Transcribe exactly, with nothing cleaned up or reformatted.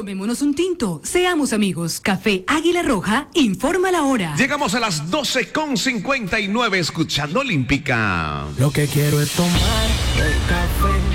Tomémonos un tinto, seamos amigos. Café Águila Roja, informa la hora. Llegamos a las doce con cincuenta y nueve escuchando Olímpica. Lo que quiero es tomar el café